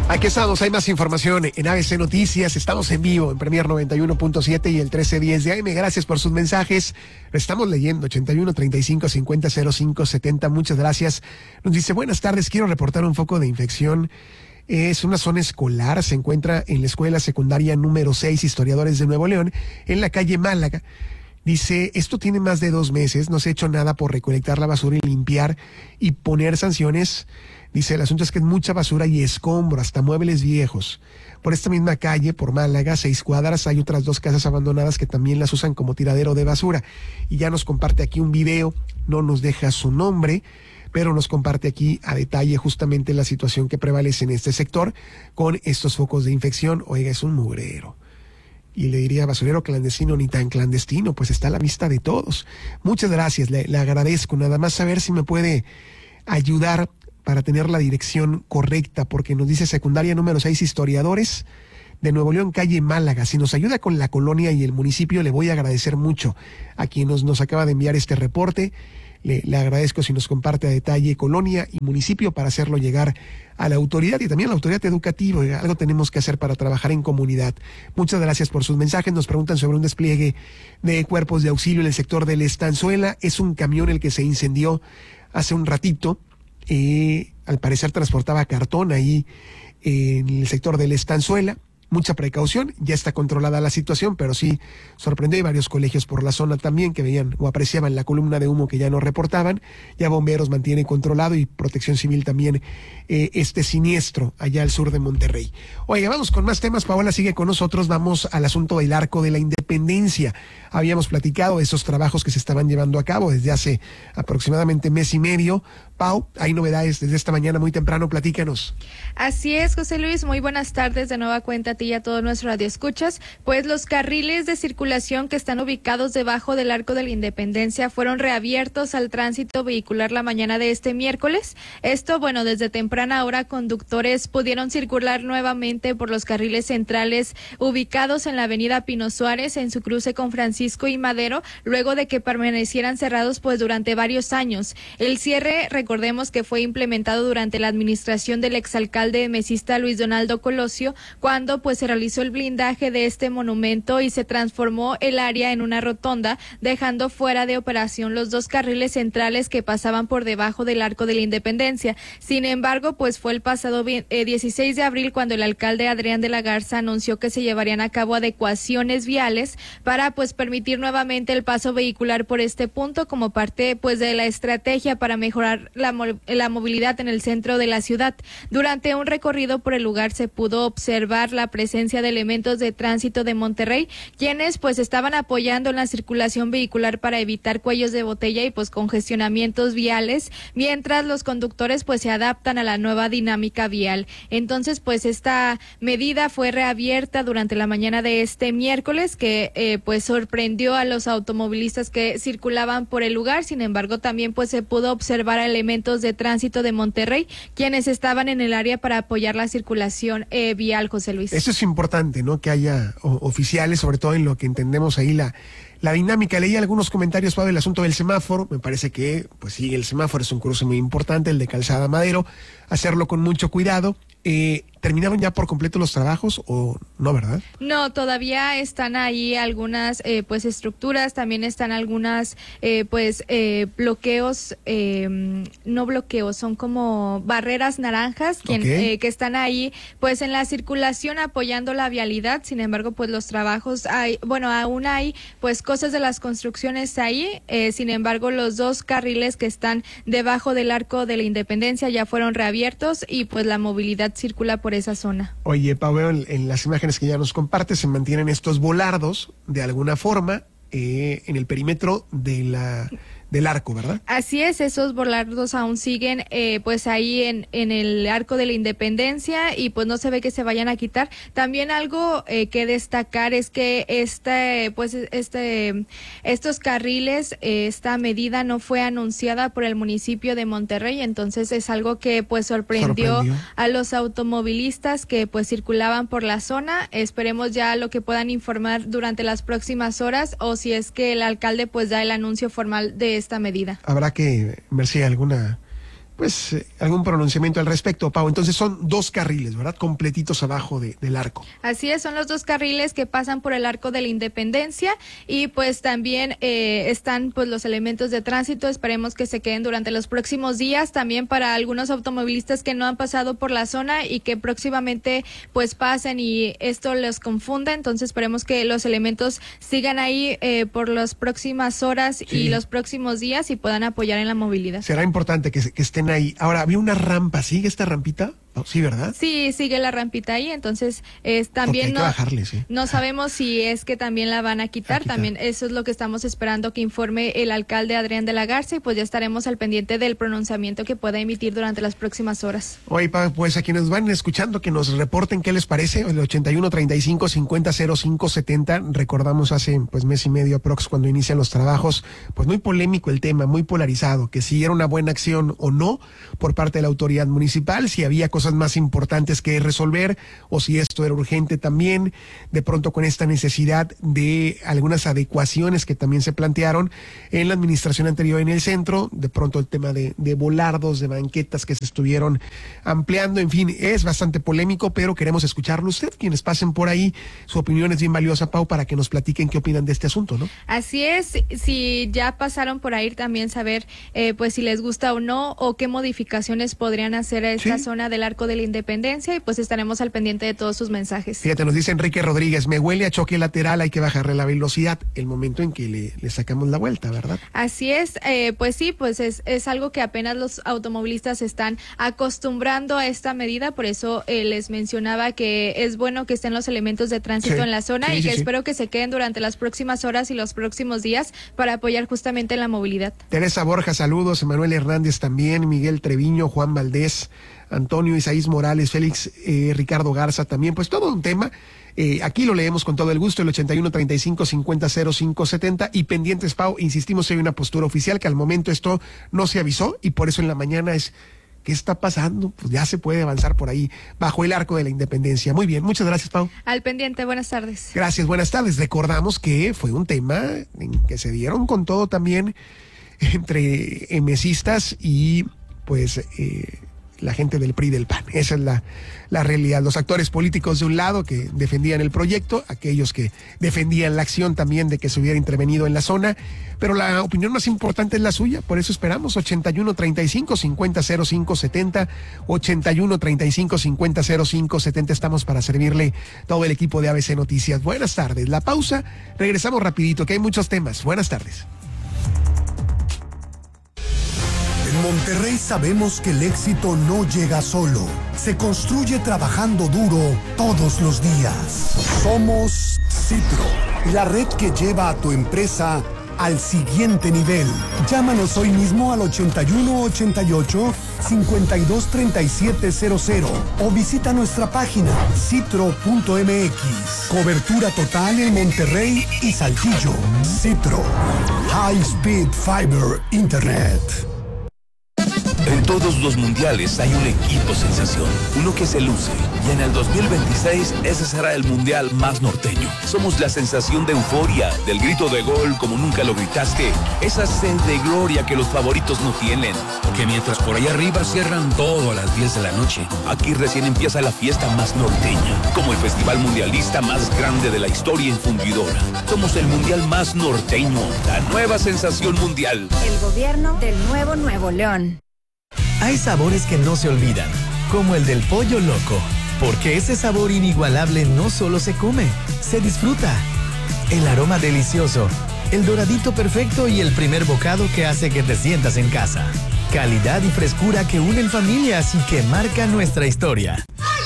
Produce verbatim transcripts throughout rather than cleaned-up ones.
Aquí estamos, hay más información en A B C Noticias, estamos en vivo en Premier noventa y uno punto siete y el trece diez de A M. Gracias por sus mensajes, estamos leyendo ochenta y uno, treinta y cinco, cincuenta, cero cinco, setenta, muchas gracias. Nos dice, buenas tardes, quiero reportar un foco de infección, es una zona escolar, se encuentra en la escuela secundaria número seis, Historiadores de Nuevo León, en la calle Málaga. Dice, esto tiene más de dos meses, no se ha hecho nada por recolectar la basura y limpiar y poner sanciones. Dice, el asunto es que es mucha basura y escombro, hasta muebles viejos. Por esta misma calle, por Málaga, seis cuadras, hay otras dos casas abandonadas que también las usan como tiradero de basura. Y ya nos comparte aquí un video, no nos deja su nombre, pero nos comparte aquí a detalle justamente la situación que prevalece en este sector con estos focos de infección. Oiga, es un mugrero. Y le diría, basurero clandestino, ni tan clandestino, pues está a la vista de todos. Muchas gracias, le, le agradezco. Nada más saber si me puede ayudar para tener la dirección correcta, porque nos dice secundaria número seis, Historiadores de Nuevo León, calle Málaga. Si nos ayuda con la colonia y el municipio, le voy a agradecer mucho a quien nos, nos acaba de enviar este reporte. Le, le agradezco si nos comparte a detalle colonia y municipio para hacerlo llegar a la autoridad y también a la autoridad educativa. Algo tenemos que hacer para trabajar en comunidad. Muchas gracias por sus mensajes. Nos preguntan sobre un despliegue de cuerpos de auxilio en el sector de la Estanzuela. Es un camión el que se incendió hace un ratito. Eh, al parecer transportaba cartón ahí eh, en el sector de la Estanzuela. Mucha precaución, ya está controlada la situación, pero sí sorprendió. Hay varios colegios por la zona también que veían o apreciaban la columna de humo que ya no reportaban. Ya bomberos mantienen controlado y Protección Civil también eh, este siniestro allá al sur de Monterrey. Oiga, vamos con más temas. Paola sigue con nosotros. Vamos al asunto del Arco de la Independencia. Habíamos platicado de esos trabajos que se estaban llevando a cabo desde hace aproximadamente mes y medio. Pau, hay novedades desde esta mañana muy temprano, platícanos. Así es, José Luis, muy buenas tardes de nueva cuenta a ti y a todos nuestros radioescuchas. Pues los carriles de circulación que están ubicados debajo del Arco de la Independencia fueron reabiertos al tránsito vehicular la mañana de este miércoles. Esto, bueno, desde temprana hora conductores pudieron circular nuevamente por los carriles centrales ubicados en la avenida Pino Suárez en su cruce con Francisco y Madero, luego de que permanecieran cerrados pues durante varios años. El cierre, recordemos que fue implementado durante la administración del exalcalde mesista Luis Donaldo Colosio, cuando pues se realizó el blindaje de este monumento y se transformó el área en una rotonda, dejando fuera de operación los dos carriles centrales que pasaban por debajo del Arco de la Independencia. Sin embargo, pues fue el pasado eh, dieciséis de abril cuando el alcalde Adrián de la Garza anunció que se llevarían a cabo adecuaciones viales para pues permitir nuevamente el paso vehicular por este punto como parte pues de la estrategia para mejorar La, la movilidad en el centro de la ciudad. Durante un recorrido por el lugar se pudo observar la presencia de elementos de tránsito de Monterrey, quienes pues estaban apoyando en la circulación vehicular para evitar cuellos de botella y pues congestionamientos viales, mientras los conductores pues se adaptan a la nueva dinámica vial. Entonces pues esta medida fue reabierta durante la mañana de este miércoles, que eh, pues sorprendió a los automovilistas que circulaban por el lugar. Sin embargo, también pues se pudo observar elementos elementos de tránsito de Monterrey, quienes estaban en el área para apoyar la circulación eh, vial, José Luis. Eso es importante, ¿no? Que haya o, oficiales, sobre todo en lo que entendemos ahí la, la dinámica. Leí algunos comentarios, Pablo, del asunto del semáforo. Me parece que, pues sí, el semáforo es un cruce muy importante, el de Calzada Madero. Hacerlo con mucho cuidado. Eh, ¿Terminaron ya por completo los trabajos o no, verdad? No, todavía están ahí algunas eh, pues estructuras, también están algunas eh, pues eh, bloqueos, eh, no bloqueos, son como barreras naranjas quien, okay. eh, que están ahí pues en la circulación apoyando la vialidad. Sin embargo, pues los trabajos hay, bueno, aún hay pues cosas de las construcciones ahí, eh, sin embargo los dos carriles que están debajo del Arco de la Independencia ya fueron reabiertos y pues la movilidad circula por esa zona. Oye, Pau, en, en las imágenes que ya nos compartes se mantienen estos volardos de alguna forma eh, en el perímetro de la del arco, ¿verdad? Así es, esos volardos aún siguen eh, pues ahí en, en el Arco de la Independencia y pues no se ve que se vayan a quitar. También algo eh, que destacar es que este pues este estos carriles, eh, esta medida no fue anunciada por el municipio de Monterrey, entonces es algo que pues sorprendió, sorprendió a los automovilistas que pues circulaban por la zona. Esperemos ya lo que puedan informar durante las próximas horas o si es que el alcalde pues da el anuncio formal de esta medida. Habrá que ver si hay alguna pues eh, algún pronunciamiento al respecto, Pau. Entonces son dos carriles, ¿verdad? Completitos abajo de, del arco. Así es, son los dos carriles que pasan por el Arco de la Independencia y pues también eh, están pues los elementos de tránsito. Esperemos que se queden durante los próximos días, también para algunos automovilistas que no han pasado por la zona y que próximamente pues pasen y esto los confunda. Entonces esperemos que los elementos sigan ahí eh, por las próximas horas sí. y los próximos días y puedan apoyar en la movilidad. Será importante que, que estén ahí. Ahora, había una rampa, ¿sigue esta rampita? Sí, ¿verdad? Sí, sigue la rampita ahí, entonces es también hay no, que bajarle, sí. no sabemos si es que también la van a quitar, a quitar, también eso es lo que estamos esperando que informe el alcalde Adrián de la Garza y pues ya estaremos al pendiente del pronunciamiento que pueda emitir durante las próximas horas. Oye, pues a quienes van escuchando que nos reporten qué les parece, el ochenta y uno treinta y cinco cincuenta cero cinco setenta, recordamos hace pues mes y medio aprox cuando inician los trabajos, pues muy polémico el tema, muy polarizado, que si era una buena acción o no por parte de la autoridad municipal, si había cosas más importantes que resolver o si esto era urgente también, de pronto con esta necesidad de algunas adecuaciones que también se plantearon en la administración anterior en el centro, de pronto el tema de, de volardos, de banquetas que se estuvieron ampliando, en fin, es bastante polémico, pero queremos escucharlo usted, quienes pasen por ahí, su opinión es bien valiosa, Pau, para que nos platiquen qué opinan de este asunto, ¿no? Así es, si ya pasaron por ahí también saber eh, pues si les gusta o no, o qué modificaciones podrían hacer a esta ¿Sí? zona del Arco de la Independencia y pues estaremos al pendiente de todos sus mensajes. Fíjate, nos dice Enrique Rodríguez, me huele a choque lateral, hay que bajarle la velocidad, el momento en que le, le sacamos la vuelta, ¿verdad? Así es, eh, pues sí, pues es, es algo que apenas los automovilistas están acostumbrando a esta medida, por eso eh, les mencionaba que es bueno que estén los elementos de tránsito sí, en la zona sí, y sí, que sí. espero que se queden durante las próximas horas y los próximos días para apoyar justamente en la movilidad. Teresa Borja, saludos, Emanuel Hernández también, Miguel Treviño, Juan Valdés, Antonio Isaías Morales, Félix, eh, Ricardo Garza también, pues todo un tema. Eh, aquí lo leemos con todo el gusto, el ochenta y uno treinta y cinco cincuenta cero cinco setenta y pendientes, Pau, insistimos, hay una postura oficial que al momento esto no se avisó y por eso en la mañana es, ¿qué está pasando? Pues ya se puede avanzar por ahí bajo el Arco de la Independencia. Muy bien, muchas gracias, Pau. Al pendiente, buenas tardes. Gracias, buenas tardes. Recordamos que fue un tema en que se dieron con todo también entre mesistas y pues eh, la gente del P R I y del P A N. Esa es la, la realidad. Los actores políticos de un lado que defendían el proyecto, aquellos que defendían la acción también de que se hubiera intervenido en la zona, pero la opinión más importante es la suya, por eso esperamos ochenta y uno treinta y cinco cincuenta cero cinco setenta, ochenta y uno treinta y cinco cincuenta cero cinco setenta, estamos para servirle todo el equipo de A B C Noticias. Buenas tardes, la pausa, regresamos rapidito, que hay muchos temas. Buenas tardes. En Monterrey sabemos que el éxito no llega solo, se construye trabajando duro todos los días. Somos Citro, la red que lleva a tu empresa al siguiente nivel. Llámanos hoy mismo al ochenta y uno ochenta y ocho cincuenta y dos treinta y siete cero cero o visita nuestra página citro punto m x. Cobertura total en Monterrey y Saltillo. Citro, High Speed Fiber Internet. En todos los mundiales hay un equipo sensación, uno que se luce, y en el dos mil veintiséis ese será el mundial más norteño. Somos la sensación de euforia, del grito de gol como nunca lo gritaste, esa sed de gloria que los favoritos no tienen. Porque mientras por allá arriba cierran todo a las diez de la noche, aquí recién empieza la fiesta más norteña, como el festival mundialista más grande de la historia en Fundidora. Somos el mundial más norteño, la nueva sensación mundial. El gobierno del nuevo Nuevo León. Hay sabores que no se olvidan, como el del pollo loco, porque ese sabor inigualable no solo se come, se disfruta. El aroma delicioso, el doradito perfecto y el primer bocado que hace que te sientas en casa. Calidad y frescura que unen familias y que marcan nuestra historia.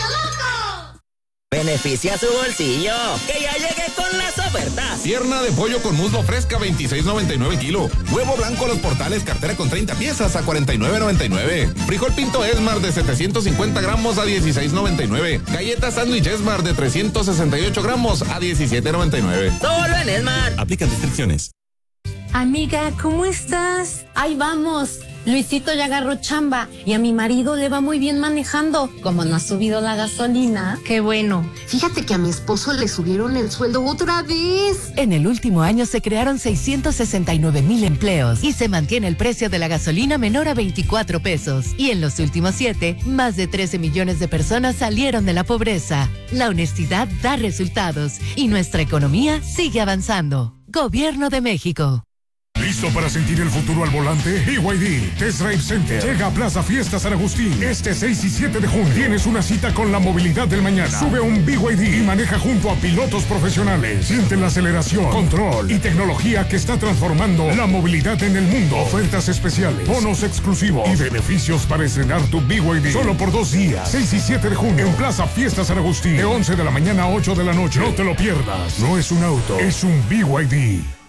Beneficia su bolsillo, que ya llegué con las ofertas. Pierna de pollo con muslo fresca, veintiséis noventa y nueve kilo. Huevo blanco Los Portales, cartera con treinta piezas a cuarenta y nueve noventa y nueve. Frijol pinto Esmar de setecientos cincuenta gramos a dieciséis noventa y nueve. Galletas sándwich Esmar de trescientos sesenta y ocho gramos a diecisiete noventa y nueve. Solo en Esmar. Aplican restricciones. Amiga, ¿cómo estás? Ahí vamos. Luisito ya agarró chamba y a mi marido le va muy bien manejando. Como no ha subido la gasolina. Qué bueno. Fíjate que a mi esposo le subieron el sueldo otra vez. En el último año se crearon seiscientos sesenta y nueve mil empleos y se mantiene el precio de la gasolina menor a veinticuatro pesos. Y en los últimos siete, más de trece millones de personas salieron de la pobreza. La honestidad da resultados y nuestra economía sigue avanzando. Gobierno de México. ¿Listo para sentir el futuro al volante? B Y D Test Drive Center llega a Plaza Fiesta San Agustín este seis y siete de junio. Tienes una cita con la movilidad del mañana. Sube a un B Y D y maneja junto a pilotos profesionales. Siente la aceleración, control y tecnología que está transformando la movilidad en el mundo. Ofertas especiales, bonos exclusivos y beneficios para estrenar tu B Y D solo por dos días. seis y siete de junio en Plaza Fiesta San Agustín de once de la mañana a ocho de la noche. No te lo pierdas. No es un auto, es un B Y D.